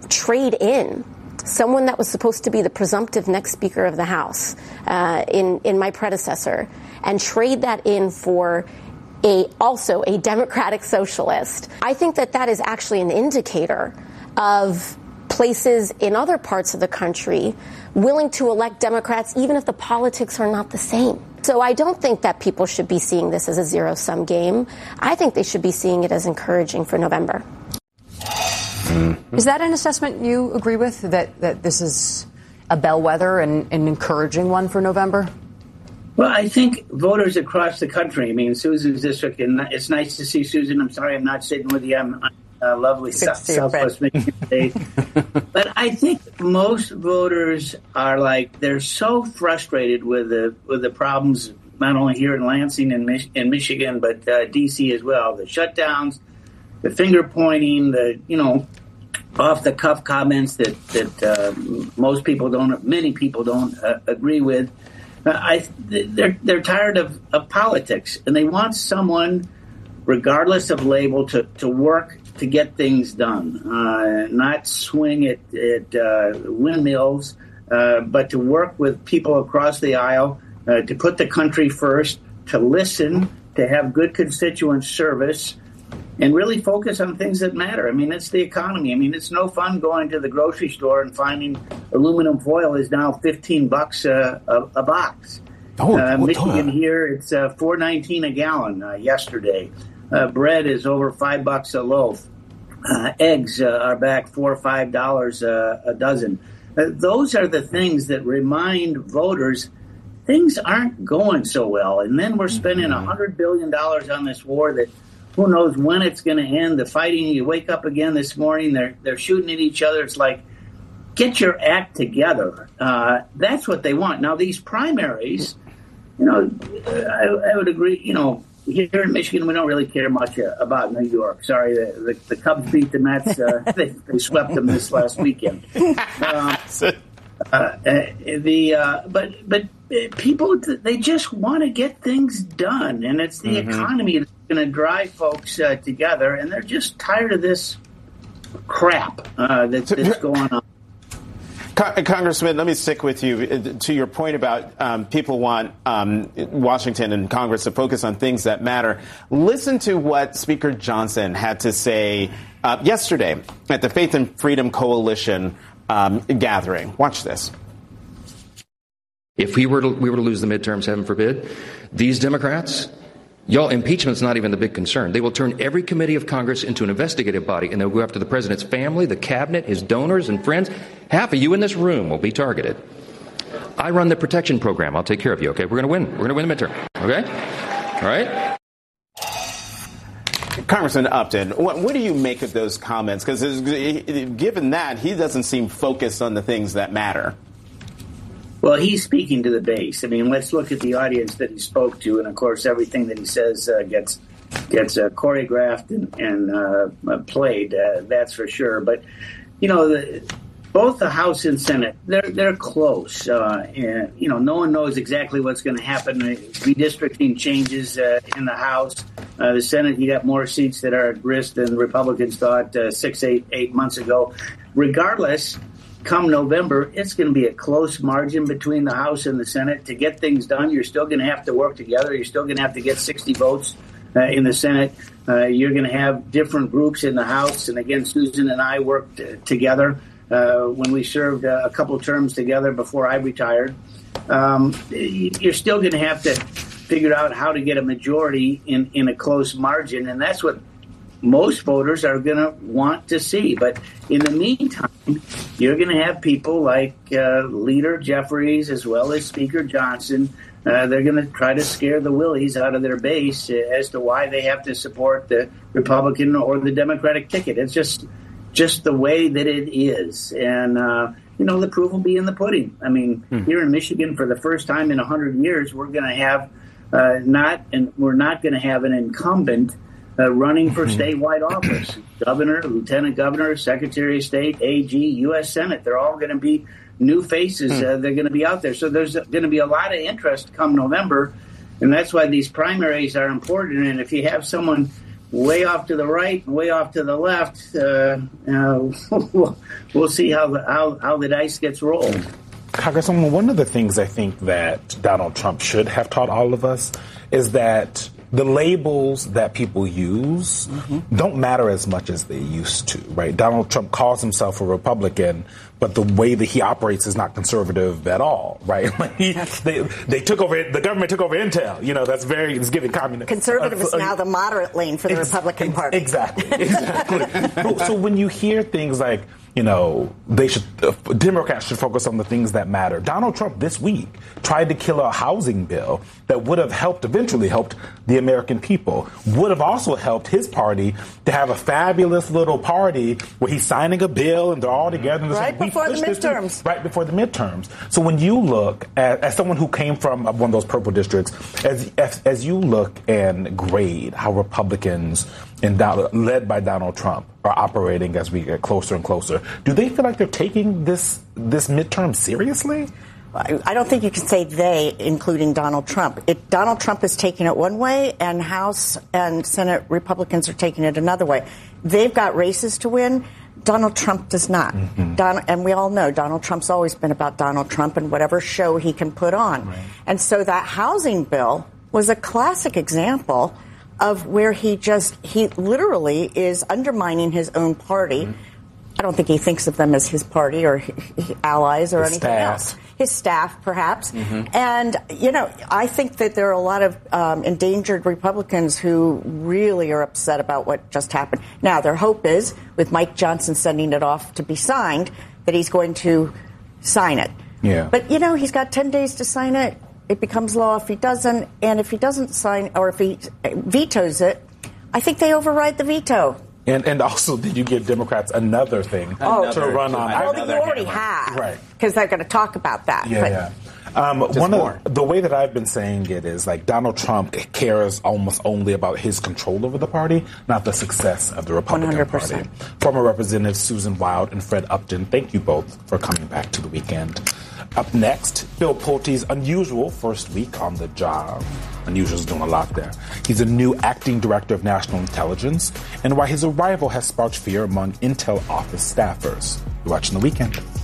trade in someone that was supposed to be the presumptive next Speaker of the House in my predecessor, and trade that in for also a Democratic socialist, I think that is actually an indicator of places in other parts of the country willing to elect Democrats even if the politics are not the same. So I don't think that people should be seeing this as a zero-sum game. I think they should be seeing it as encouraging for November. Is that an assessment you agree with, that this is a bellwether and an encouraging one for November? Well, I think voters across the country, I mean, Susan's district, and it's nice to see Susan. I'm sorry I'm not sitting with you. I'm lovely Southwest Michigan State. But I think most voters are they're so frustrated with the problems, not only here in Lansing and Michigan, but D.C. as well. The shutdowns, the finger pointing, the, off the cuff comments that many people don't agree with. They're tired of politics, and they want someone, regardless of label, to work to get things done, not swing at windmills, but to work with people across the aisle, to put the country first, to listen, to have good constituent service, and really focus on things that matter. I mean, it's the economy. I mean, it's no fun going to the grocery store and finding aluminum foil is now $15 a box. Michigan here, it's $4.19 a gallon yesterday. Bread is over $5 a loaf. Eggs are back $4 or $5 a dozen. Those are the things that remind voters things aren't going so well. And then we're spending $100 billion on this war that who knows when it's going to end. The fighting, you wake up again this morning, they're shooting at each other. It's like, get your act together. That's what they want. Now, these primaries, I would agree, here in Michigan, we don't really care much about New York. Sorry, the Cubs beat the Mets. They swept them this last weekend. But people, they just want to get things done, and it's the economy that's going to drive folks together, and they're just tired of this crap that's going on. Congressman, let me stick with you to your point about people want Washington and Congress to focus on things that matter. Listen to what Speaker Johnson had to say yesterday at the Faith and Freedom Coalition gathering. Watch this. If we were to lose the midterms, heaven forbid, these Democrats, impeachment's not even the big concern. They will turn every committee of Congress into an investigative body, and they'll go after the president's family, the cabinet, his donors and friends. Half of you in this room will be targeted. I run the protection program. I'll take care of you, okay? We're going to win. We're going to win the midterm, okay? All right? Congressman Upton, what do you make of those comments? Because given that, he doesn't seem focused on the things that matter. Well, he's speaking to the base. I mean, let's look at the audience that he spoke to. And, of course, everything that he says gets choreographed and played. That's for sure. But, both the House and Senate, they're close. And, no one knows exactly what's going to happen. Redistricting changes in the House. The Senate, you got more seats that are at risk than Republicans thought 8 months ago. Regardless, come November, it's going to be a close margin between the House and the Senate. To get things done, you're still going to have to work together. You're still going to have to get 60 votes in the Senate. You're going to have different groups in the House. And again, Susan and I worked together when we served a couple terms together before I retired. You're still going to have to figure out how to get a majority in a close margin. And that's what most voters are going to want to see. But in the meantime, you're going to have people like Leader Jeffries as well as Speaker Johnson. They're going to try to scare the willies out of their base as to why they have to support the Republican or the Democratic ticket. It's just the way that it is. And, the proof will be in the pudding. I mean, here in Michigan, for the first time in 100 years, we're going to have we're not going to have an incumbent running for statewide office. Governor, lieutenant governor, secretary of state, AG, U.S. Senate. They're all going to be new faces. They're going to be out there. So there's going to be a lot of interest come November. And that's why these primaries are important. And if you have someone way off to the right and way off to the left. We'll see how the dice gets rolled. Congresswoman, one of the things I think that Donald Trump should have taught all of us is that the labels that people use don't matter as much as they used to, right? Donald Trump calls himself a Republican, but the way that he operates is not conservative at all, right? They took over, the government took over Intel. It's giving communist. Conservative is now the moderate lane for the Republican Party. Exactly. So when you hear things like, Democrats should focus on the things that matter. Donald Trump this week tried to kill a housing bill that would have eventually helped the American people, would have also helped his party to have a fabulous little party where he's signing a bill and they're all together. And right before the midterms. Right before the midterms. So when you look as someone who came from one of those purple districts, as you look and grade how Republicans led by Donald Trump are operating as we get closer and closer, do they feel like they're taking this midterm seriously? I don't think you can say they, including Donald Trump. Donald Trump is taking it one way, and House and Senate Republicans are taking it another way. They've got races to win. Donald Trump does not. And we all know Donald Trump's always been about Donald Trump and whatever show he can put on. Right. And so that housing bill was a classic example of where he literally is undermining his own party. I don't think he thinks of them as his party or allies or anything else. His staff, perhaps. And, I think that there are a lot of endangered Republicans who really are upset about what just happened. Now, their hope is, with Mike Johnson sending it off to be signed, that he's going to sign it. Yeah. But, he's got 10 days to sign it. It becomes law if he doesn't. And if he doesn't sign, or if he vetoes it, I think they override the veto. And also, did you give Democrats another thing to run on? Well, you already have. Right. Because they're going to talk about that. The way that I've been saying it is like Donald Trump cares almost only about his control over the party, not the success of the Republican 100%. Party. Former Representatives Susan Wild and Fred Upton, thank you both for coming back to the weekend. Up next, Bill Pulte's unusual first week on the job. Unusual's doing a lot there. He's a new acting director of national intelligence, and why his arrival has sparked fear among Intel office staffers. You're watching The Weekend.